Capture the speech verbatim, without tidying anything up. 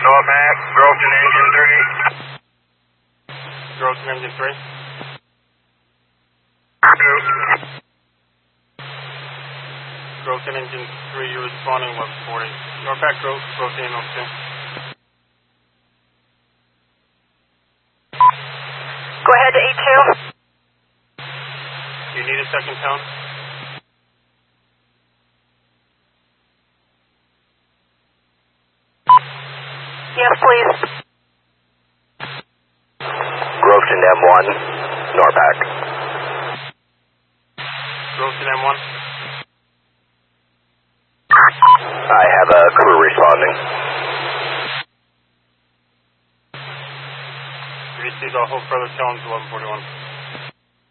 Norback, Groveton Engine three. Groveton Engine three. Two. Groveton Engine three, you're responding one forty. Norback, Grove, Groveton Engine two. Go ahead to eight two. Do you need a second tone? Yes, please. Groveton M one, Norback. Groveton M one. I have a crew responding. You received all whole further tones eleven forty-one.